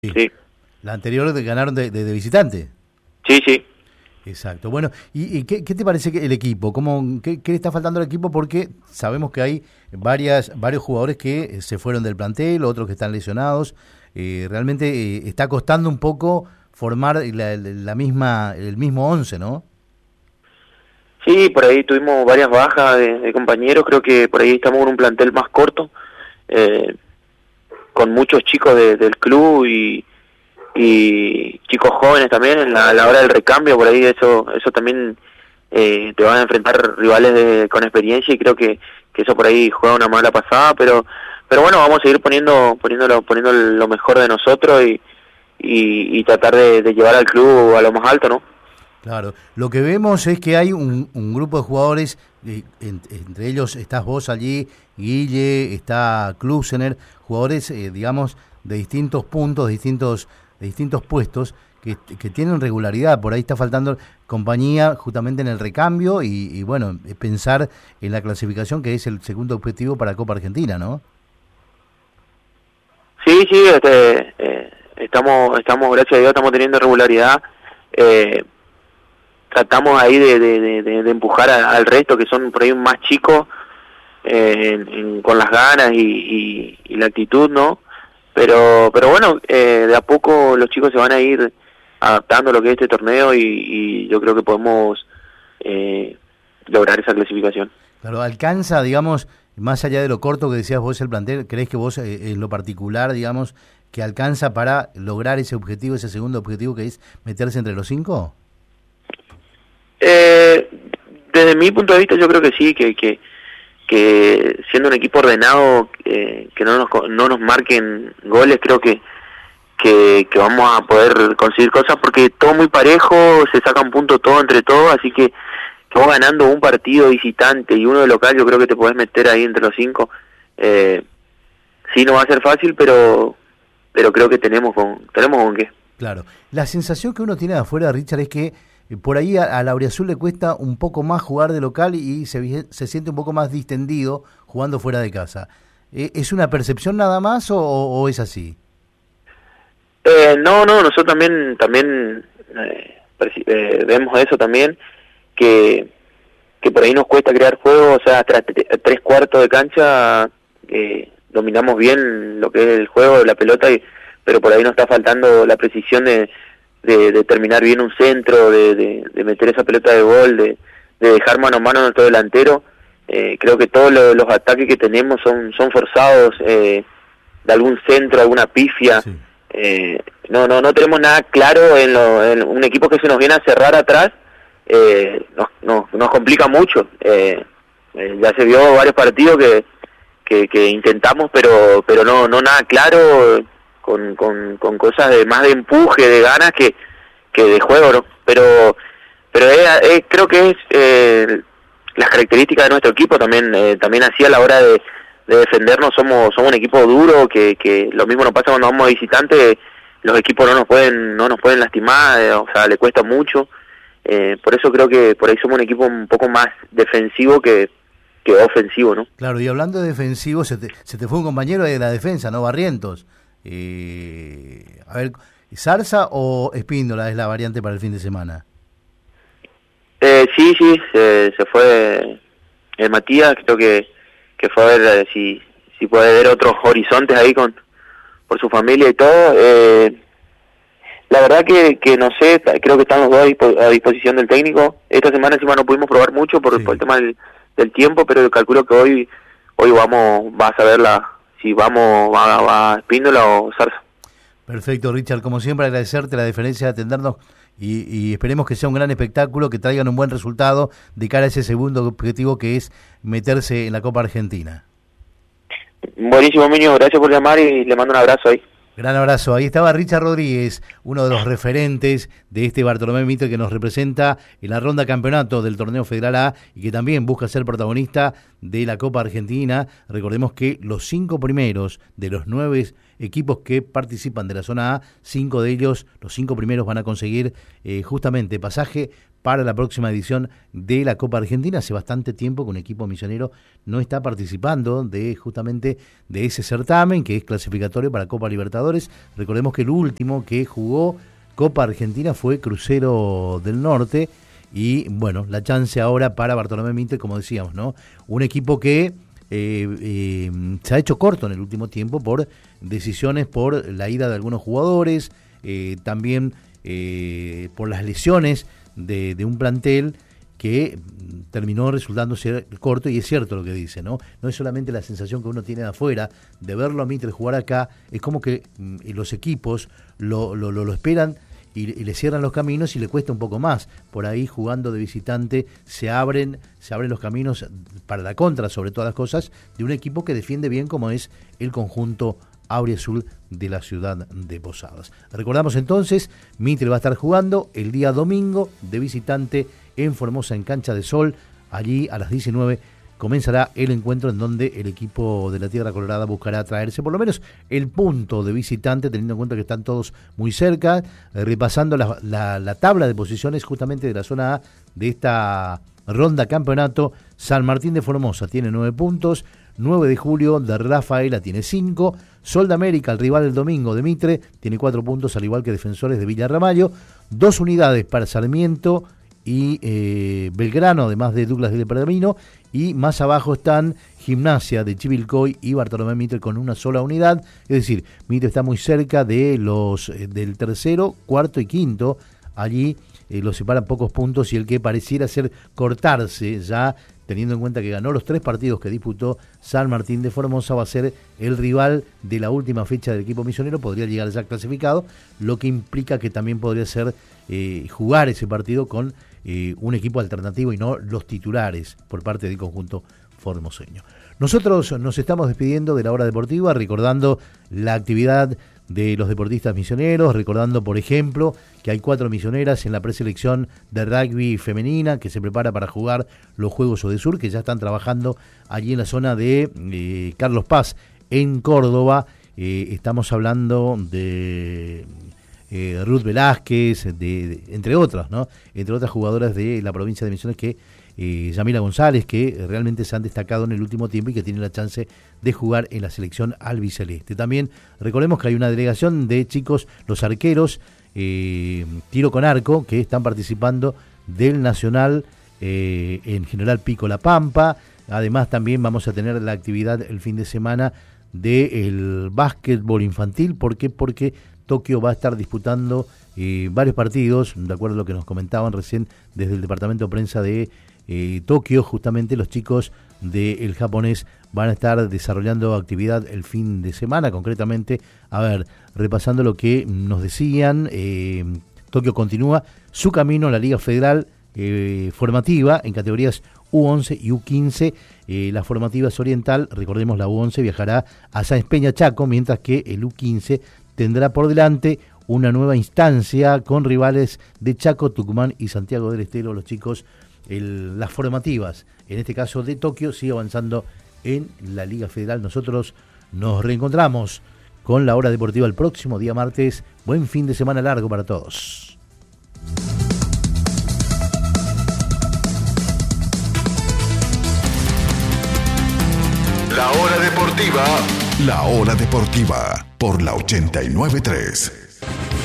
Sí. Sí, La anterior ganaron de visitante. sí, sí. Exacto. Bueno, ¿y qué te parece que el equipo? ¿Qué le está faltando al equipo? Porque sabemos que hay varios jugadores que se fueron del plantel, otros que están lesionados. Realmente está costando un poco formar el mismo 11, ¿no? Sí, por ahí tuvimos varias bajas de compañeros, creo que por ahí estamos en un plantel más corto, eh, con muchos chicos del club y chicos jóvenes también en la hora del recambio, por ahí eso también te van a enfrentar rivales con experiencia y creo que eso por ahí juega una mala pasada, pero bueno, vamos a seguir poniendo lo mejor de nosotros y tratar de llevar al club a lo más alto, ¿no? Claro, lo que vemos es que hay un grupo de jugadores, entre ellos estás vos allí, Guille, está Klusener, jugadores, digamos, de distintos puntos, de distintos puestos, que tienen regularidad. Por ahí está faltando compañía justamente en el recambio y bueno, pensar en la clasificación, que es el segundo objetivo para Copa Argentina, ¿no? Sí, estamos, gracias a Dios, estamos teniendo regularidad. Tratamos ahí de empujar al resto, que son por ahí más chicos, con las ganas y la actitud, ¿no? Pero bueno, de a poco los chicos se van a ir adaptando a lo que es este torneo y yo creo que podemos lograr esa clasificación. Claro, alcanza, digamos, más allá de lo corto que decías vos el plantel, ¿crees que vos en lo particular, digamos, que alcanza para lograr ese objetivo, ese segundo objetivo que es meterse entre los 5? Desde mi punto de vista yo creo que sí, que siendo un equipo ordenado, que no nos marquen goles, creo que vamos a poder conseguir cosas porque todo muy parejo, se saca un punto todo entre todos, así que vos ganando un partido visitante y uno de local, yo creo que te podés meter ahí entre los 5. Sí, no va a ser fácil, pero creo que tenemos con qué. Claro. La sensación que uno tiene de afuera, Richard, es que por ahí a Lauriazul le cuesta un poco más jugar de local y se siente un poco más distendido jugando fuera de casa. ¿Es una percepción nada más o es así? No, nosotros también vemos eso también, que por ahí nos cuesta crear juego, o sea, tras 3/4 de cancha dominamos bien lo que es el juego de la pelota, pero por ahí nos está faltando la precisión de terminar bien un centro, de meter esa pelota de gol, de dejar mano a mano a nuestro delantero. Creo que todos los ataques que tenemos son forzados, de algún centro, alguna pifia. Sí. No tenemos nada claro en un equipo que se nos viene a cerrar atrás. Nos complica mucho. Ya se vio varios partidos que intentamos, pero no nada claro, con cosas más de empuje, de ganas que de juego, ¿no? Pero creo que es las características de nuestro equipo también así a la hora de defendernos. Somos un equipo duro, que lo mismo nos pasa cuando vamos a visitantes. Los equipos no nos pueden lastimar, o sea, le cuesta mucho. Por eso creo que por ahí somos un equipo un poco más defensivo que ofensivo, ¿no? Claro, y hablando de defensivo, se te fue un compañero de la defensa, ¿no? Barrientos. A ver, ¿Zarza o Espíndola es la variante para el fin de semana? Sí, se fue Matías, creo que fue a ver si puede ver otros horizontes ahí por su familia y todo. La verdad que no sé, creo que están los dos a disposición del técnico. Esta semana encima no pudimos probar mucho por el tema del tiempo, pero calculo que hoy va a saber si va Espíndola o Zarza. Perfecto, Richard, como siempre agradecerte la deferencia de atendernos y esperemos que sea un gran espectáculo, que traigan un buen resultado de cara a ese segundo objetivo que es meterse en la Copa Argentina. Buenísimo, Miño, gracias por llamar y le mando un abrazo ahí. Gran abrazo. Ahí estaba Richard Rodríguez, uno de los referentes de este Bartolomé Mitre que nos representa en la ronda campeonato del torneo Federal A y que también busca ser protagonista de la Copa Argentina. Recordemos que los 5 primeros de los 9 equipos que participan de la zona A. 5 de ellos, los 5 primeros, van a conseguir justamente pasaje para la próxima edición de la Copa Argentina. Hace bastante tiempo que un equipo misionero no está participando justamente de ese certamen, que es clasificatorio para Copa Libertadores. Recordemos que el último que jugó Copa Argentina fue Crucero del Norte, y bueno, la chance ahora para Bartolomé Mitre, como decíamos, ¿no? Un equipo que se ha hecho corto en el último tiempo por decisiones, por la ida de algunos jugadores, también por las lesiones de un plantel que terminó resultando ser corto. Y es cierto lo que dice, ¿no? No es solamente la sensación que uno tiene de afuera de verlo a Mitre jugar acá, es como que los equipos lo esperan y le cierran los caminos y le cuesta un poco más. Por ahí, jugando de visitante, se abren los caminos para la contra, sobre todas las cosas, de un equipo que defiende bien, como es el conjunto auriazul de la ciudad de Posadas. Recordamos entonces, Mitre va a estar jugando el día domingo de visitante en Formosa, en Cancha de Sol. Allí a las 19 comenzará el encuentro, en donde el equipo de la Tierra Colorada buscará traerse por lo menos el punto de visitante, teniendo en cuenta que están todos muy cerca. Repasando la tabla de posiciones justamente de la zona A de esta ronda campeonato: San Martín de Formosa tiene 9 puntos, 9 de Julio de Rafaela tiene 5, Sol de América, el rival del domingo de Mitre, tiene 4 puntos, al igual que Defensores de Villa Ramallo. 2 unidades para Sarmiento y Belgrano, además de Douglas del Pergamino, y más abajo están Gimnasia de Chivilcoy y Bartolomé Mitre con una sola unidad. Es decir, Mitre está muy cerca de los del tercero, cuarto y quinto. Allí los separan pocos puntos, y el que pareciera ser cortarse ya, teniendo en cuenta que ganó los 3 partidos que disputó San Martín de Formosa, va a ser el rival de la última fecha del equipo misionero. Podría llegar ya clasificado, lo que implica que también podría ser jugar ese partido con un equipo alternativo y no los titulares por parte del conjunto formoseño. Nosotros nos estamos despidiendo de la hora deportiva, recordando la actividad de los deportistas misioneros, recordando, por ejemplo, que hay 4 misioneras en la preselección de rugby femenina que se prepara para jugar los Juegos Odesur, que ya están trabajando allí en la zona de Carlos Paz, en Córdoba. Estamos hablando de Ruth Velázquez, entre otras, ¿no? Entre otras jugadoras de la provincia de Misiones, que Yamila González, que realmente se han destacado en el último tiempo y que tienen la chance de jugar en la selección albiceleste. También recordemos que hay una delegación de chicos, los arqueros, tiro con arco, que están participando del Nacional en General Pico La Pampa. Además, también vamos a tener la actividad el fin de semana del básquetbol infantil. ¿Por qué? Porque Tokio va a estar disputando varios partidos, de acuerdo a lo que nos comentaban recién desde el departamento de prensa de Tokio. Justamente los chicos del japonés van a estar desarrollando actividad el fin de semana. Concretamente, repasando lo que nos decían, Tokio continúa su camino a la Liga Federal formativa en categorías U11 y U15. Las formativas oriental, recordemos, la U11 viajará a Sáenz Peña, Chaco, mientras que el U15 tendrá por delante una nueva instancia con rivales de Chaco, Tucumán y Santiago del Estero. Los chicos, las formativas, en este caso de Tokio, sigue avanzando en la Liga Federal. Nosotros nos reencontramos con la hora deportiva el próximo día martes. Buen fin de semana largo para todos. La hora deportiva por la 89.3.